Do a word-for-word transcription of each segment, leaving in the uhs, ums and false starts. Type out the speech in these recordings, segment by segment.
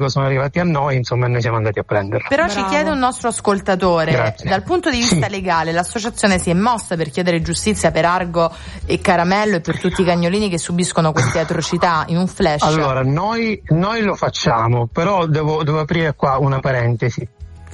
sono arrivati a noi, insomma, noi siamo andati a prenderlo. Però Bravo. Ci chiede un nostro ascoltatore, Grazie. dal punto di vista sì. legale l'associazione si è mossa per chiedere giustizia per Argo e Caramello e per tutti i cagnolini che subiscono queste atrocità in un flash? Allora, noi, noi lo facciamo, però devo, devo aprire qua una parentesi.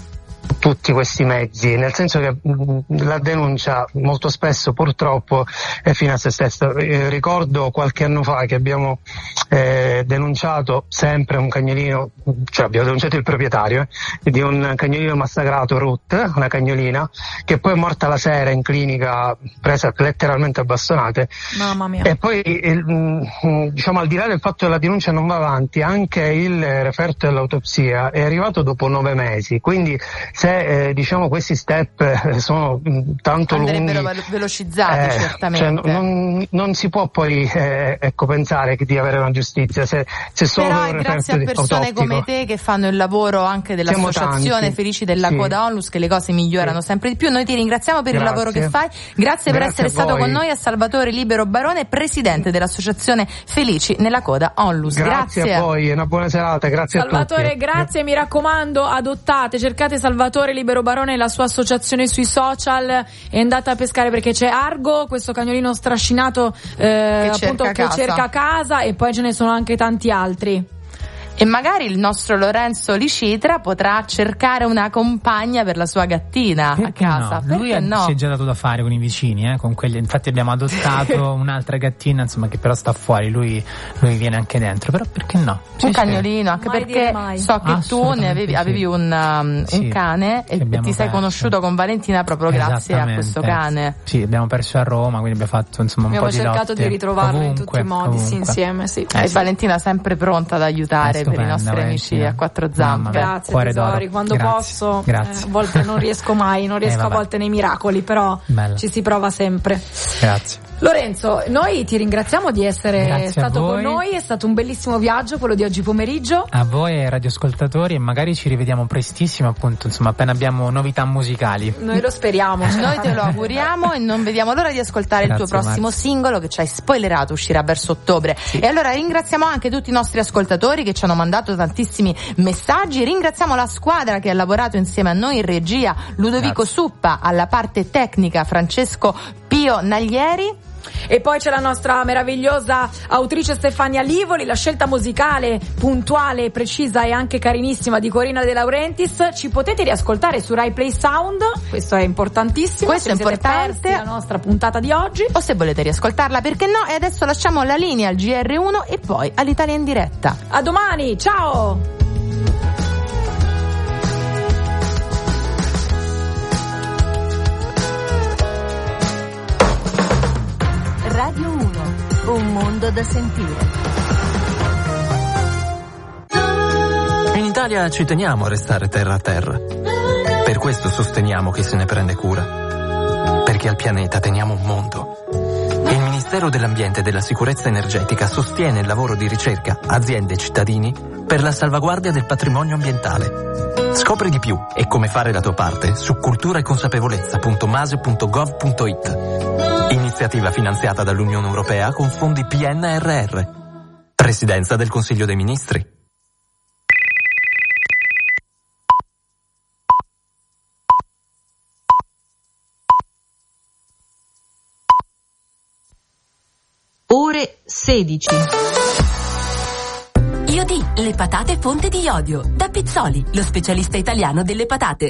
Tutti questi mezzi, nel senso che mh, la denuncia molto spesso purtroppo è fine a se stessa. Eh, ricordo qualche anno fa che abbiamo eh, denunciato sempre un cagnolino, cioè abbiamo denunciato il proprietario eh, di un cagnolino massacrato, Ruth, una cagnolina, che poi è morta la sera in clinica, presa letteralmente a bastonate. Mamma mia. E poi, il, mh, diciamo, al di là del fatto che la denuncia non va avanti, anche il referto dell'autopsia è arrivato dopo nove mesi, quindi se eh, diciamo questi step eh, sono mh, tanto andrebbero lunghi, velo- velocizzati eh, certamente. cioè, non, non si può poi eh, ecco pensare che di avere una giustizia se, se solo Però un è grazie a referto persone autoptico. come te che fanno il lavoro anche Siamo dell'associazione tanti. Felici della Sì. Coda Onlus che le cose migliorano Sì. sempre di più. Noi ti ringraziamo per Grazie. il lavoro che fai, grazie, per Grazie essere a stato voi. con noi, a Salvatore Libero Barone, presidente dell'associazione Felici nella Coda Onlus. Grazie, Grazie a voi, una buona serata, grazie Salvatore, a tutti. grazie, mi raccomando, adottate, cercate Salvatore Libero Barone e la sua associazione sui social e andate a pescare, perché c'è Argo, questo cagnolino strascinato eh, Che appunto cerca che casa. cerca casa, e poi ce ne sono anche tanti altri. E magari il nostro Lorenzo Licitra potrà cercare una compagna per la sua gattina Perché a casa. no? Lui Perché ha- no? si è già dato da fare con i vicini, eh, con quelli. Infatti abbiamo adottato un'altra gattina, insomma, che però sta fuori, lui, lui viene anche dentro, però perché no? Sì, Un sì. cagnolino, anche Mai perché dire mai. so che tu ne Assolutamente avevi, sì. avevi un, um, Sì, un cane che e abbiamo ti sei perso. conosciuto con Valentina proprio grazie a Esattamente. questo cane. Sì, abbiamo perso a Roma, quindi abbiamo fatto insomma un Abbiamo po' di cercato lotte di ritrovarlo in tutti ovunque, i modi, sì, ovunque. insieme, sì. Eh, e sì. Valentina sempre pronta ad aiutare È per i stupenda, nostri amici Valentina. a quattro Mamma zampe. mia. Grazie Cuore tesori, d'oro. quando Grazie. posso, Grazie. eh, a volte non riesco mai, non riesco Eh, a vabbè. volte nei miracoli, però Bella. ci si prova sempre. Grazie. Lorenzo, noi ti ringraziamo di essere Grazie a stato con voi. noi, è stato un bellissimo viaggio quello di oggi pomeriggio. A voi e ai radioascoltatori, e magari ci rivediamo prestissimo, appunto, insomma, appena abbiamo novità musicali. Noi lo speriamo. Noi te lo auguriamo e non vediamo l'ora di ascoltare Grazie, il tuo prossimo Marzia. singolo che ci hai spoilerato, uscirà verso ottobre. E allora ringraziamo anche tutti i nostri ascoltatori che ci hanno mandato tantissimi messaggi, ringraziamo la squadra che ha lavorato insieme a noi in regia, Ludovico Grazie. Suppa, alla parte tecnica Francesco Pio Naglieri. E poi c'è la nostra meravigliosa autrice Stefania Livoli, la scelta musicale puntuale, precisa e anche carinissima di Corina De Laurentiis. Ci potete riascoltare su Rai Play Sound, questo è importantissimo. Questo se è vi siete importante. persi la nostra puntata di oggi. O se volete riascoltarla, perché no? E adesso lasciamo la linea al G R uno e poi all'Italia in diretta. A domani, ciao! Radio uno, un mondo da sentire. In Italia ci teniamo a restare terra a terra. Per questo sosteniamo chi se ne prende cura. Perché al pianeta teniamo un mondo. Il Ministero dell'Ambiente e della Sicurezza Energetica sostiene il lavoro di ricerca, aziende e cittadini per la salvaguardia del patrimonio ambientale. Scopri di più e come fare la tua parte su cultura e consapevolezza punto mase punto gov punto it. Iniziativa finanziata dall'Unione Europea con fondi P N R R. Presidenza del Consiglio dei Ministri. Ore sedici. Iodi, le patate fonte di iodio. Da Pizzoli, lo specialista italiano delle patate.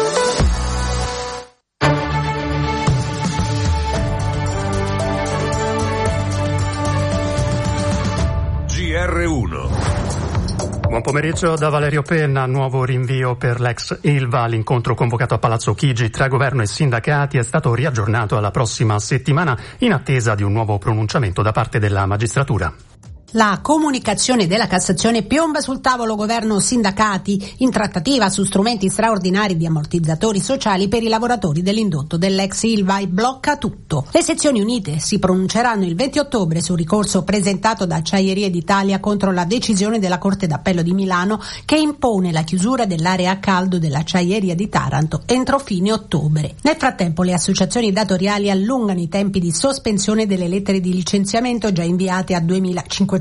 G R uno. Buon pomeriggio da Valerio Penna. Nuovo rinvio per l'ex Ilva. L'incontro convocato a Palazzo Chigi tra governo e sindacati è stato riaggiornato alla prossima settimana in attesa di un nuovo pronunciamento da parte della magistratura. La comunicazione della Cassazione piomba sul tavolo governo-sindacati in trattativa su strumenti straordinari di ammortizzatori sociali per i lavoratori dell'indotto dell'ex Ilva e blocca tutto. Le sezioni unite si pronunceranno il venti ottobre sul ricorso presentato da Acciaierie d'Italia contro la decisione della Corte d'Appello di Milano che impone la chiusura dell'area a caldo dell'Acciaieria di Taranto entro fine ottobre. Nel frattempo le associazioni datoriali allungano i tempi di sospensione delle lettere di licenziamento già inviate a duemilacinquecento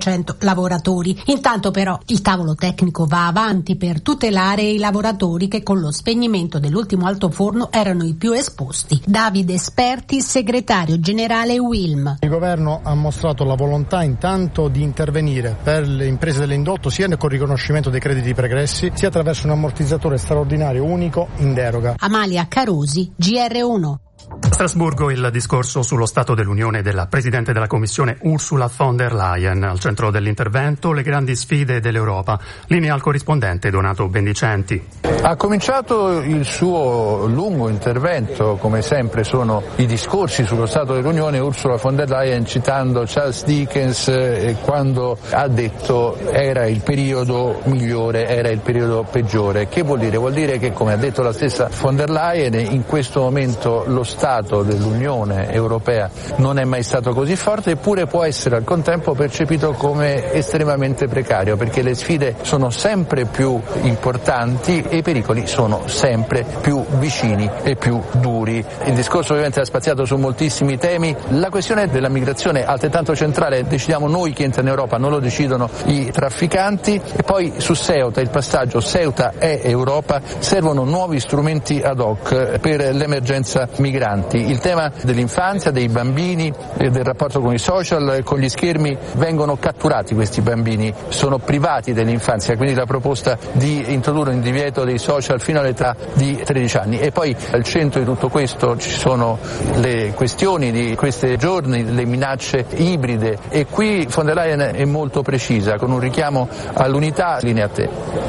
settecento lavoratori. Intanto però il tavolo tecnico va avanti per tutelare i lavoratori che con lo spegnimento dell'ultimo altoforno erano i più esposti. Davide Esperti, segretario generale U I L M. Il governo ha mostrato la volontà intanto di intervenire per le imprese dell'indotto sia con il riconoscimento dei crediti pregressi sia attraverso un ammortizzatore straordinario unico in deroga. Amalia Carusi, G R uno. A Strasburgo il discorso sullo Stato dell'Unione della Presidente della Commissione Ursula von der Leyen. Al centro dell'intervento le grandi sfide dell'Europa. Linea al corrispondente Donato Bendicenti. Ha cominciato il suo lungo intervento, come sempre sono i discorsi sullo Stato dell'Unione, Ursula von der Leyen citando Charles Dickens eh, quando ha detto era il periodo migliore, era il periodo peggiore. Che vuol dire? Vuol dire che, come ha detto la stessa von der Leyen, in questo momento lo Stato dell'Unione Europea non è mai stato così forte, eppure può essere al contempo percepito come estremamente precario, perché le sfide sono sempre più importanti e i pericoli sono sempre più vicini e più duri. Il discorso ovviamente ha spaziato su moltissimi temi. La questione della migrazione è altrettanto centrale, decidiamo noi chi entra in Europa, non lo decidono i trafficanti. E poi su Ceuta, il passaggio Ceuta è Europa, servono nuovi strumenti ad hoc per l'emergenza migranti. Il tema dell'infanzia, dei bambini, del rapporto con i social, con gli schermi, vengono catturati questi bambini, sono privati dell'infanzia, quindi la proposta di introdurre un divieto dei social fino all'età di tredici anni. E poi al centro di tutto questo ci sono le questioni di questi giorni, le minacce ibride, e qui von der Leyen è molto precisa, con un richiamo all'unità. Linea a te.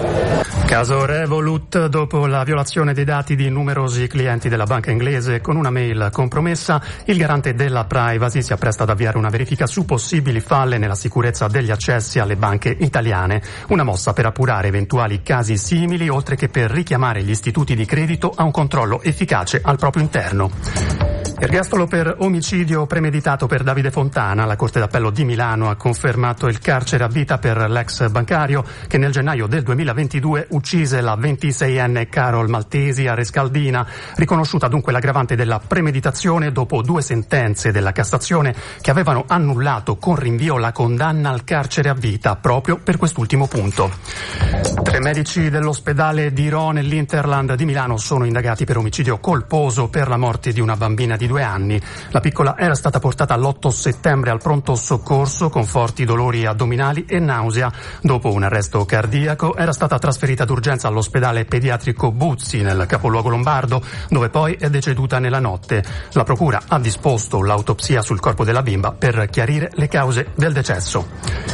Caso Revolut, dopo la violazione dei dati di numerosi clienti della banca inglese con una mail compromessa, il garante della privacy si appresta ad avviare una verifica su possibili falle nella sicurezza degli accessi alle banche italiane. Una mossa per appurare eventuali casi simili, oltre che per richiamare gli istituti di credito a un controllo efficace al proprio interno. Ergastolo per omicidio premeditato per Davide Fontana. La Corte d'Appello di Milano ha confermato il carcere a vita per l'ex bancario che nel gennaio del duemilaventidue uccise la ventiseienne Carol Maltesi a Rescaldina, riconosciuta dunque l'aggravante della premeditazione dopo due sentenze della Cassazione che avevano annullato con rinvio la condanna al carcere a vita proprio per quest'ultimo punto. Tre medici dell'ospedale di Rho nell'Interland di Milano sono indagati per omicidio colposo per la morte di una bambina di due anni. La piccola era stata portata l'otto settembre al pronto soccorso con forti dolori addominali e nausea. Dopo un arresto cardiaco era stata trasferita d'urgenza all'ospedale pediatrico Buzzi nel capoluogo lombardo, dove poi è deceduta nella notte. La procura ha disposto l'autopsia sul corpo della bimba per chiarire le cause del decesso.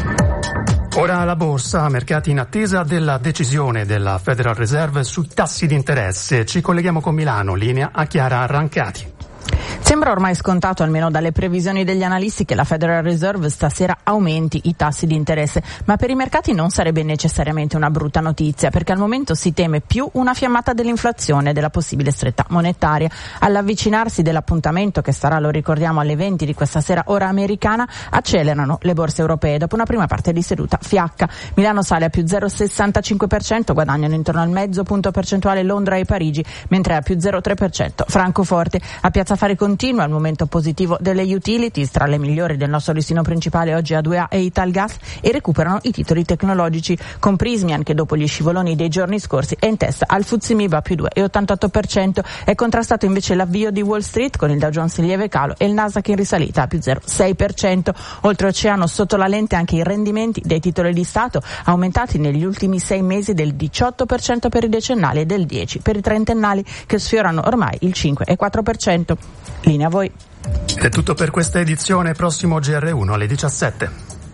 Ora la borsa, mercati in attesa della decisione della Federal Reserve sui tassi di interesse. Ci colleghiamo con Milano, linea a Chiara Arrancati. Sembra ormai scontato, almeno dalle previsioni degli analisti, che la Federal Reserve stasera aumenti i tassi di interesse, ma per i mercati non sarebbe necessariamente una brutta notizia, perché al momento si teme più una fiammata dell'inflazione e della possibile stretta monetaria. All'avvicinarsi dell'appuntamento, che sarà, lo ricordiamo, alle venti di questa sera ora americana, accelerano le borse europee dopo una prima parte di seduta fiacca. Milano sale a più zero virgola sessantacinque per cento, guadagnano intorno al mezzo punto percentuale Londra e Parigi, mentre a più zero virgola tre per cento Francoforte. A Piazza Affari continua il momento positivo delle utilities, tra le migliori del nostro listino principale oggi A due A e Italgas, e recuperano i titoli tecnologici, con Prysmian che dopo gli scivoloni dei giorni scorsi è in testa al F T S E M I B a più due virgola ottantotto per cento. È contrastato invece l'avvio di Wall Street con il Dow Jones in lieve calo e il Nasdaq in risalita a più zero virgola sei per cento. Oltreoceano sotto la lente anche i rendimenti dei titoli di Stato, aumentati negli ultimi sei mesi del diciotto per cento per i decennali e del dieci per cento per i trentennali, che sfiorano ormai il cinque virgola quattro per cento. Linea a voi. È tutto per questa edizione, prossimo G R uno alle diciassette.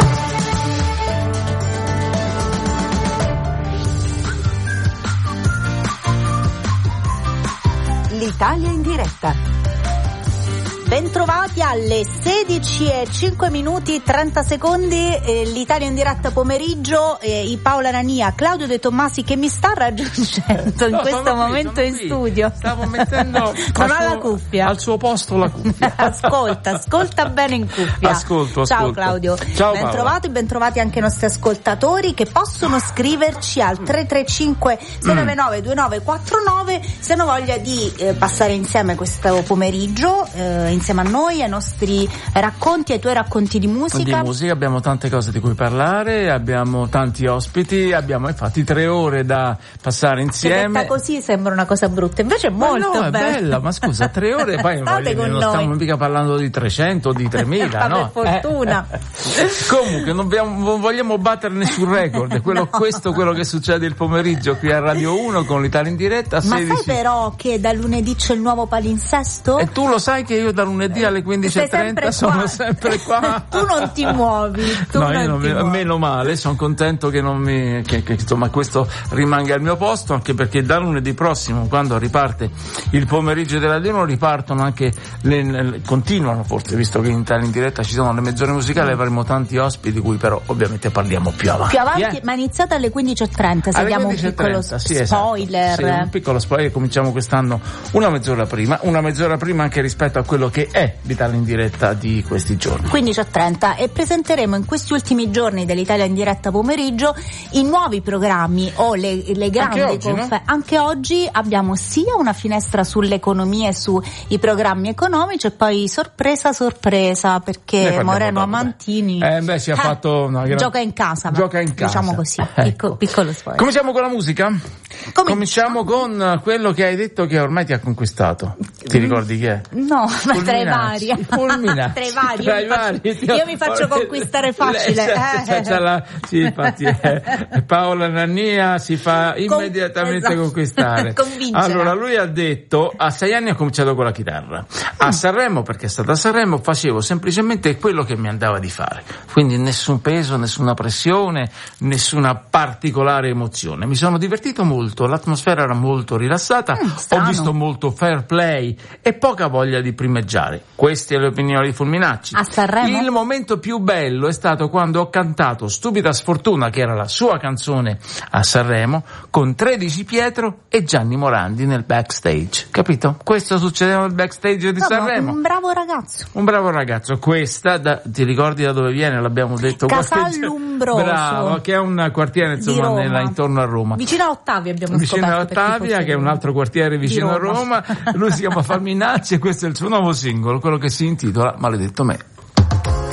L'Italia in diretta. Bentrovati alle sedici e cinque minuti trenta secondi, eh, l'Italia in diretta pomeriggio, eh, Paola Nania, Claudio De Tommasi che mi sta raggiungendo in no, questo momento qui, in qui. studio. Stavo mettendo non ha suo, la cuffia. Al suo posto la cuffia. ascolta, ascolta bene in cuffia. Ascolto, ascolto. Ciao Claudio. Ciao bentrovati, bentrovati anche i nostri ascoltatori che possono scriverci al tre tre cinque sei nove nove due nove quattro nove se hanno voglia di eh, passare insieme questo pomeriggio eh, insieme a noi, ai nostri racconti, ai tuoi racconti di musica. Di musica abbiamo tante cose di cui parlare, abbiamo tanti ospiti, abbiamo infatti tre ore da passare insieme. Detta così sembra una cosa brutta, invece è molto ma no, bella. è bella, ma scusa, tre ore poi State voglio, con non noi. stiamo mica parlando di trecento o di tremila, no? Per fortuna. Eh. Comunque non, abbiamo, non vogliamo battere nessun record, quello, no. Questo quello che succede il pomeriggio qui a Radio uno con l'Italia in diretta. Ma sedici. sai però che da lunedì c'è il nuovo palinsesto? E tu lo sai che io da lunedì alle quindici e trenta sono sempre qua. Tu non ti muovi. Tu no, non io non ti mi, muovi. meno male, sono contento che non mi che, che insomma questo rimanga al mio posto, anche perché da lunedì prossimo, quando riparte il pomeriggio della Radio uno, ripartono anche le, le continuano forse, visto che in Italia in diretta ci sono le mezz'ore musicali, avremo tanti ospiti di cui però ovviamente parliamo più avanti. Più avanti, eh? ma è iniziata alle quindici e trenta, se alle diamo un quindici e piccolo trenta, sì, spoiler. Esatto. Sì, un piccolo spoiler, cominciamo quest'anno una mezz'ora prima, una mezz'ora prima anche rispetto a quello che è l'Italia in diretta di questi giorni. quindici e trenta, e presenteremo in questi ultimi giorni dell'Italia in diretta pomeriggio i nuovi programmi o le, le grandi anche oggi, confer- no? Anche oggi abbiamo sia una finestra sull'economia e sui programmi economici, e poi sorpresa sorpresa perché Moreno Amantini eh beh si è eh, fatto una gran... gioca in casa, gioca in casa, diciamo così, ecco. Picco, piccolo spoiler. Cominciamo con la musica? Cominciamo. Cominciamo con quello che hai detto che ormai ti ha conquistato. Ti ricordi chi è? No, ma tra i vari. Tra i vari. Tra io, i mi vari. Faccio, io mi faccio conquistare facile. C'è, c'è, c'è la, sì, infatti, eh, Paola Nania si fa immediatamente esatto. conquistare. Allora, lui ha detto, a sei anni ho cominciato con la chitarra. A Sanremo, perché è stata a Sanremo, facevo semplicemente quello che mi andava di fare. Quindi nessun peso, nessuna pressione, nessuna particolare emozione. Mi sono divertito molto, l'atmosfera era molto rilassata, mm, ho visto molto fair play e poca voglia di primeggiare. Queste le opinioni di Fulminacci. A Sanremo? Il momento più bello è stato quando ho cantato Stupida Sfortuna, che era la sua canzone a Sanremo, con tredici Pietro e Gianni Morandi nel backstage. Capito? Questo succedeva nel backstage di no, Sanremo. Un bravo ragazzo. Un bravo ragazzo. Questa, da, ti ricordi da dove viene? L'abbiamo detto. Casallumbroso. Bravo, che è un quartiere insomma nella, intorno a Roma. Vicino a Ottavia abbiamo vicino scoperto. Vicino a Ottavia, che è un altro quartiere vicino a Roma. Lui si chiama Fulminacci e questo è il suo nuovo singolo, quello che si intitola Maledetto me.